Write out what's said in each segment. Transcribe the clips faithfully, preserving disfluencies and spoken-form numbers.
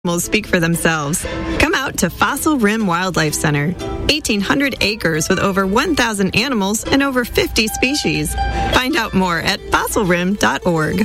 will speak for themselves. Come out to Fossil Rim Wildlife Center. eighteen hundred acres with over one thousand animals and over fifty species. Find out more at fossil rim dot org.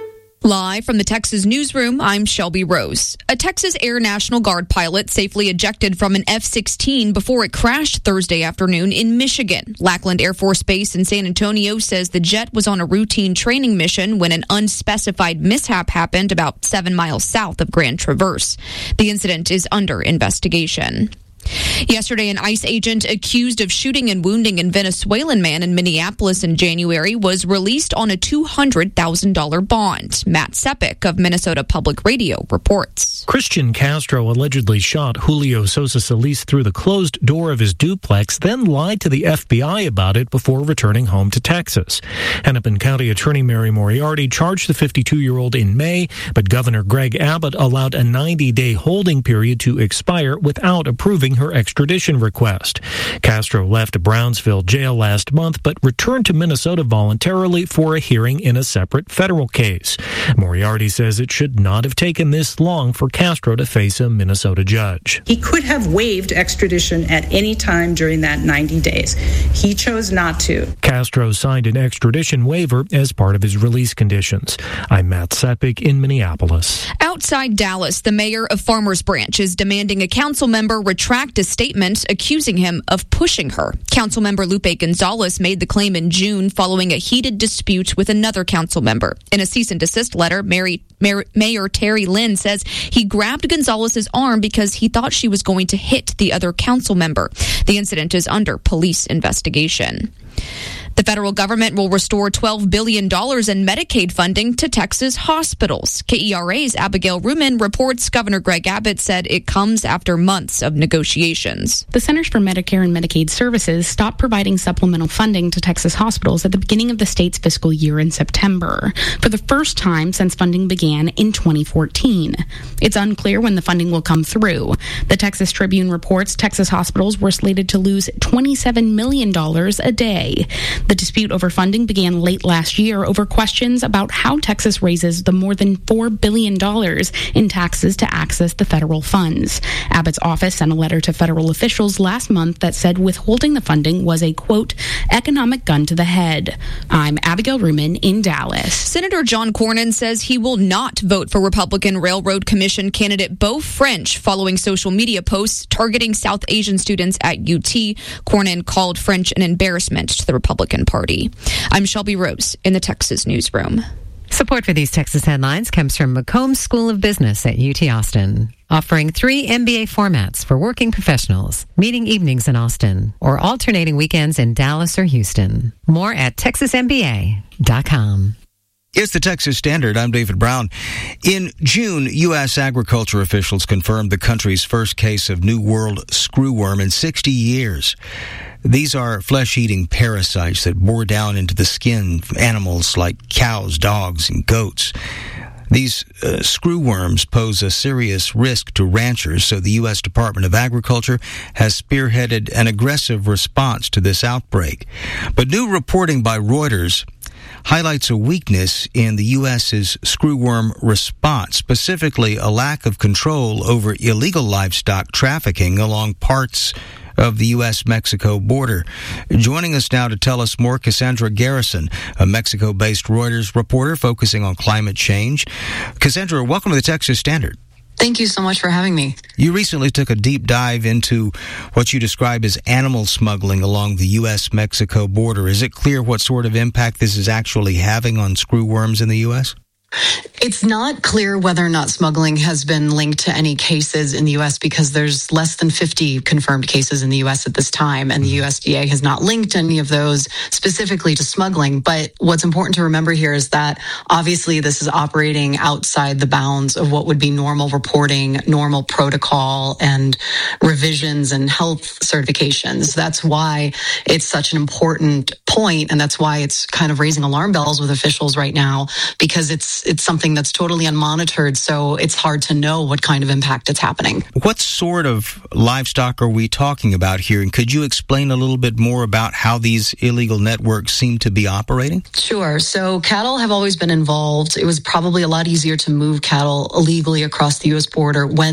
Live from the Texas Newsroom, I'm Shelby Rose. A Texas Air National Guard pilot safely ejected from an F sixteen before it crashed Thursday afternoon in Michigan. Lackland Air Force Base in San Antonio says the jet was on a routine training mission when an unspecified mishap happened about seven miles south of Grand Traverse. The incident is under investigation. Yesterday, an ICE agent accused of shooting and wounding a Venezuelan man in Minneapolis in January was released on a two hundred thousand dollars bond. Matt Sepik of Minnesota Public Radio reports. Christian Castro allegedly shot Julio Sosa Solis through the closed door of his duplex, then lied to the F B I about it before returning home to Texas. Hennepin County Attorney Mary Moriarty charged the fifty-two-year-old in May, but Governor Greg Abbott allowed a ninety-day holding period to expire without approving her extradition request. Castro left Brownsville jail last month, but returned to Minnesota voluntarily for a hearing in a separate federal case. Moriarty says it should not have taken this long for Castro to face a Minnesota judge. He could have waived extradition at any time during that ninety days. He chose not to. Castro signed an extradition waiver as part of his release conditions. I'm Matt Sepik in Minneapolis. Outside Dallas, the mayor of Farmers Branch is demanding a council member retract a statement accusing him of pushing her. Councilmember Lupe Gonzalez made the claim in June following a heated dispute with another council member. In a cease and desist letter, Mary, Mayor, Mayor Terry Lynn says he grabbed Gonzalez's arm because he thought she was going to hit the other council member. The incident is under police investigation. The federal government will restore twelve billion dollars in Medicaid funding to Texas hospitals. K E R A's Abigail Ruman reports Governor Greg Abbott said it comes after months of negotiations. The Centers for Medicare and Medicaid Services stopped providing supplemental funding to Texas hospitals at the beginning of the state's fiscal year in September, for the first time since funding began in twenty fourteen. It's unclear when the funding will come through. The Texas Tribune reports Texas hospitals were slated to lose twenty-seven million dollars a day. The dispute over funding began late last year over questions about how Texas raises the more than four billion dollars in taxes to access the federal funds. Abbott's office sent a letter to federal officials last month that said withholding the funding was a, quote, economic gun to the head. I'm Abigail Ruman in Dallas. Senator John Cornyn says he will not vote for Republican Railroad Commission candidate Beau French following social media posts targeting South Asian students at U T. Cornyn called French an embarrassment to the Republican Party. I'm Shelby Rose in the Texas Newsroom. Support for these Texas headlines comes from McCombs School of Business at U T Austin, offering three M B A formats for working professionals, meeting evenings in Austin, or alternating weekends in Dallas or Houston. More at texas m b a dot com. It's the Texas Standard. I'm David Brown. In June, U S agriculture officials confirmed the country's first case of New World screwworm in sixty years. These are flesh-eating parasites that bore down into the skin of animals like cows, dogs, and goats. These uh, screwworms pose a serious risk to ranchers, so the U S Department of Agriculture has spearheaded an aggressive response to this outbreak. But new reporting by Reuters highlights a weakness in the U S's screwworm response, specifically a lack of control over illegal livestock trafficking along parts of the U S Mexico border. Joining us now to tell us more, Cassandra Garrison, a Mexico-based Reuters reporter focusing on climate change. Cassandra, welcome to the Texas Standard. Thank you so much for having me. You recently took a deep dive into what you describe as animal smuggling along the U S Mexico border. Is it clear what sort of impact this is actually having on screwworms in the U S? It's not clear whether or not smuggling has been linked to any cases in the U S because there's less than fifty confirmed cases in the U S at this time, and the U S D A has not linked any of those specifically to smuggling. But what's important to remember here is that obviously this is operating outside the bounds of what would be normal reporting, normal protocol, and revisions and health certifications. That's why it's such an important point, and that's why it's kind of raising alarm bells with officials right now, because it's it's it's something that's totally unmonitored, so it's hard to know what kind of impact it's happening. What sort of livestock are we talking about here? And could you explain a little bit more about how these illegal networks seem to be operating? Sure. So cattle have always been involved. It was probably a lot easier to move cattle illegally across the U S border when